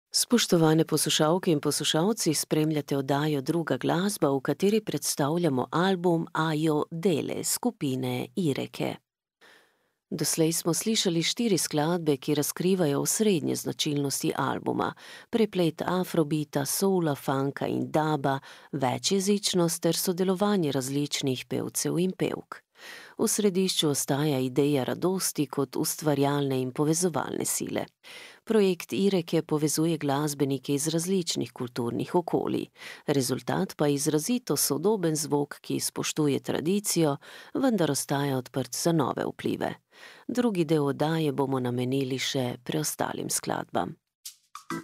Spoštovane poslušalke in poslušalci, spremljate oddajo Druga glasba, v kateri predstavljamo album Ajo Dele skupine Ireke. Doslej smo slišali 4 skladbe, ki razkrivajo osrednje značilnosti albuma: preplet afrobita, soula, funka in daba, večjezičnost ter sodelovanje različnih pevcev in pevk. V središču ostaja ideja radosti kot ustvarjalne in povezovalne sile. Projekt Ireke povezuje glasbenike iz različnih kulturnih okolij. Rezultat pa je izrazito sodoben zvok, ki spoštuje tradicijo, vendar ostaja odprt za nove vplive. Drugi del oddaje bomo namenili še preostalim skladbam.